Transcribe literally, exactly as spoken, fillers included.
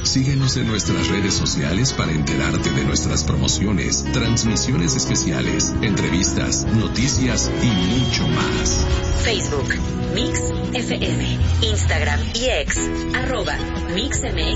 Síguenos en nuestras redes sociales para enterarte de nuestras promociones, transmisiones especiales, entrevistas, noticias y mucho más. Facebook, Mix F M, Instagram y X, arroba MixMX.